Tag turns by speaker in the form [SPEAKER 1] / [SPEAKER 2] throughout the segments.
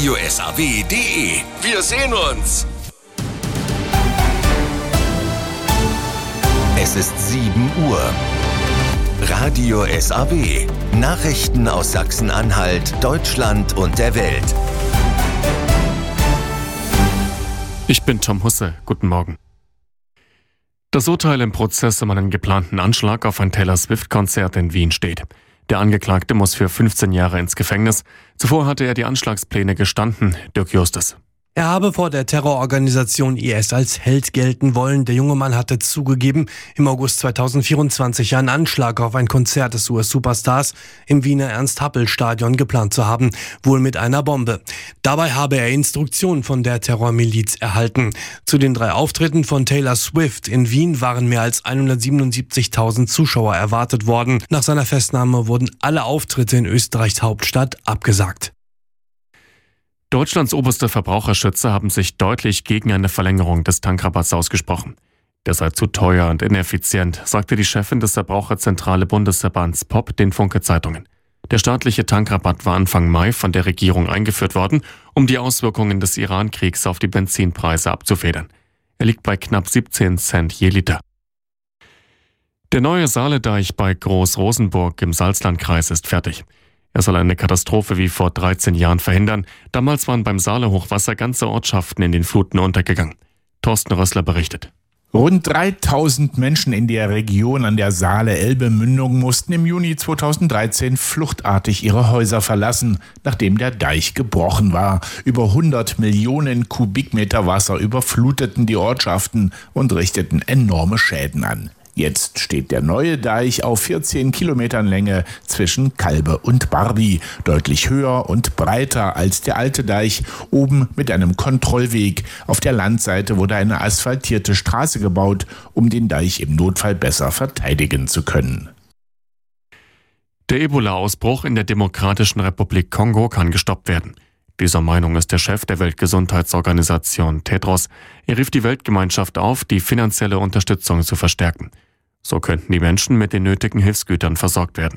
[SPEAKER 1] radiosaw.de. Wir sehen uns. Es ist 7 Uhr. Radio SAW. Nachrichten aus Sachsen-Anhalt, Deutschland und der Welt.
[SPEAKER 2] Ich bin Tom Husse. Guten Morgen. Das Urteil im Prozess um einen geplanten Anschlag auf ein Taylor Swift-Konzert in Wien steht. Der Angeklagte muss für 15 Jahre ins Gefängnis. Zuvor hatte er die Anschlagspläne gestanden. Dirk Justus.
[SPEAKER 3] Er habe vor der Terrororganisation IS als Held gelten wollen. Der junge Mann hatte zugegeben, im August 2024 einen Anschlag auf ein Konzert des US-Superstars im Wiener Ernst-Happel-Stadion geplant zu haben, wohl mit einer Bombe. Dabei habe er Instruktionen von der Terrormiliz erhalten. Zu den 3 Auftritten von Taylor Swift in Wien waren mehr als 177.000 Zuschauer erwartet worden. Nach seiner Festnahme wurden alle Auftritte in Österreichs Hauptstadt abgesagt.
[SPEAKER 2] Deutschlands oberste Verbraucherschützer haben sich deutlich gegen eine Verlängerung des Tankrabatts ausgesprochen. Der sei zu teuer und ineffizient, sagte die Chefin des Verbraucherzentrale Bundesverbands POP den Funke-Zeitungen. Der staatliche Tankrabatt war Anfang Mai von der Regierung eingeführt worden, um die Auswirkungen des Iran-Kriegs auf die Benzinpreise abzufedern. Er liegt bei knapp 17 Cent je Liter. Der neue Saale-Deich bei Groß-Rosenburg im Salzlandkreis ist fertig. Er soll eine Katastrophe wie vor 13 Jahren verhindern. Damals waren beim Saale-Hochwasser ganze Ortschaften in den Fluten untergegangen. Thorsten Rössler berichtet.
[SPEAKER 4] Rund 3000 Menschen in der Region an der Saale-Elbe-Mündung mussten im Juni 2013 fluchtartig ihre Häuser verlassen, nachdem der Deich gebrochen war. Über 100 Millionen Kubikmeter Wasser überfluteten die Ortschaften und richteten enorme Schäden an. Jetzt steht der neue Deich auf 14 Kilometern Länge zwischen Kalbe und Barby, deutlich höher und breiter als der alte Deich, oben mit einem Kontrollweg. Auf der Landseite wurde eine asphaltierte Straße gebaut, um den Deich im Notfall besser verteidigen zu können.
[SPEAKER 2] Der Ebola-Ausbruch in der Demokratischen Republik Kongo kann gestoppt werden. Dieser Meinung ist der Chef der Weltgesundheitsorganisation Tedros. Er rief die Weltgemeinschaft auf, die finanzielle Unterstützung zu verstärken. So könnten die Menschen mit den nötigen Hilfsgütern versorgt werden.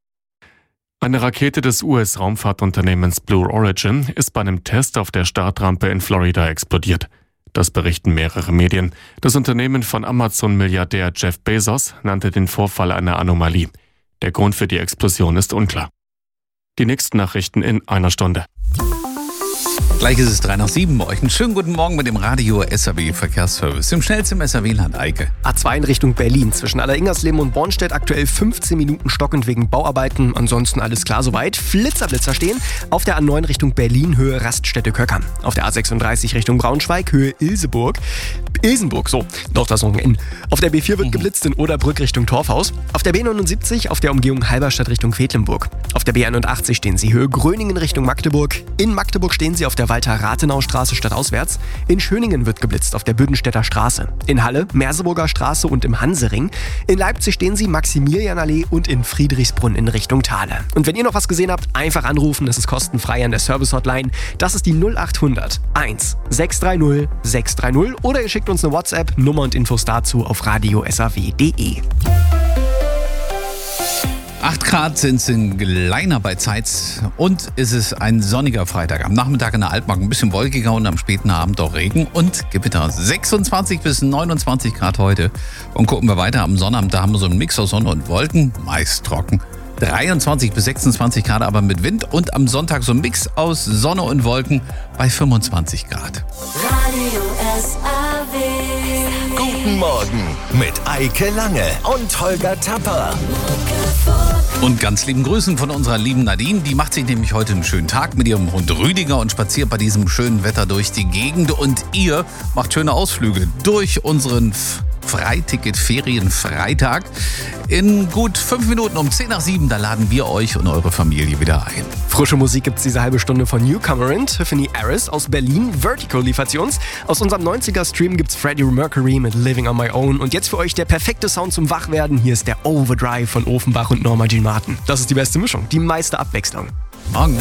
[SPEAKER 2] Eine Rakete des US-Raumfahrtunternehmens Blue Origin ist bei einem Test auf der Startrampe in Florida explodiert. Das berichten mehrere Medien. Das Unternehmen von Amazon-Milliardär Jeff Bezos nannte den Vorfall eine Anomalie. Der Grund für die Explosion ist unklar. Die nächsten Nachrichten in einer Stunde.
[SPEAKER 5] Gleich ist es 6:03 bei euch. Einen schönen guten Morgen mit dem Radio SAW Verkehrsservice. Im schnellsten SAW-Land, Eike.
[SPEAKER 6] A2 in Richtung Berlin. Zwischen Alleringersleben und Bornstedt aktuell 15 Minuten stockend wegen Bauarbeiten. Ansonsten alles klar soweit. Blitzer stehen. Auf der A9 Richtung Berlin, Höhe Raststätte-Köckern. Auf der A36 Richtung Braunschweig, Höhe Ilsenburg, so, doch das noch ein N. Auf der B4 wird geblitzt in Oderbrück Richtung Torfhaus. Auf der B79 auf der Umgehung Halberstadt Richtung Quedlinburg. Auf der B81 stehen Sie Höhe Gröningen Richtung Magdeburg. In Magdeburg stehen Sie auf der Walter-Rathenau-Straße stadtauswärts. In Schöningen wird geblitzt auf der Büdenstädter Straße. In Halle, Merseburger Straße und im Hansering. In Leipzig stehen Sie Maximilianallee und in Friedrichsbrunn in Richtung Thale. Und wenn ihr noch was gesehen habt, einfach anrufen. Das ist kostenfrei an der Service-Hotline. Das ist die 0800 1 630 630 oder ihr schickt uns eine WhatsApp, Nummer und Infos dazu auf radiosaw.de.
[SPEAKER 5] 8 Grad sind es in Gleiner bei Zeitz und es ist ein sonniger Freitag. Am Nachmittag in der Altmark ein bisschen wolkiger und am späten Abend auch Regen und Gewitter. 26 bis 29 Grad heute. Und gucken wir weiter am Sonnabend, da haben wir so einen Mix aus Sonne und Wolken, meist trocken. 23 bis 26 Grad aber mit Wind und am Sonntag so ein Mix aus Sonne und Wolken bei 25 Grad.
[SPEAKER 1] Radio SAW. Guten Morgen mit Eike Lange und Holger Tapper.
[SPEAKER 5] Und ganz lieben Grüßen von unserer lieben Nadine. Die macht sich nämlich heute einen schönen Tag mit ihrem Hund Rüdiger und spaziert bei diesem schönen Wetter durch die Gegend. Und ihr macht schöne Ausflüge durch unseren Freiticket Ferienfreitag. In gut 5 Minuten um 6:10, da laden wir euch und eure Familie wieder ein.
[SPEAKER 6] Frische Musik gibt's diese halbe Stunde von Newcomerin, Tiffany Harris aus Berlin, Vertical liefert sie uns. Aus unserem 90er-Stream gibt's Freddie Mercury mit Living on My Own. Und jetzt für euch der perfekte Sound zum Wachwerden. Hier ist der Overdrive von Offenbach und Norma Jean Martin. Das ist die beste Mischung, die meiste Abwechslung.
[SPEAKER 5] Morgen.